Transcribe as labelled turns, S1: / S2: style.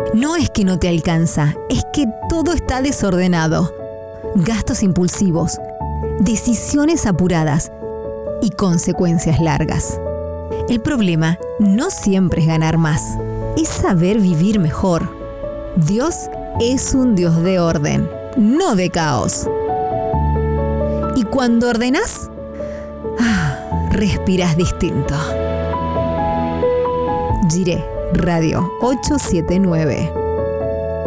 S1: No es que no te alcanza, es que todo está desordenado. Gastos impulsivos, decisiones apuradas y consecuencias largas. El problema no siempre es ganar más, es saber vivir mejor. Dios es un Dios de orden, no de caos. Y cuando ordenás, respiras distinto. Jiré Radio 879.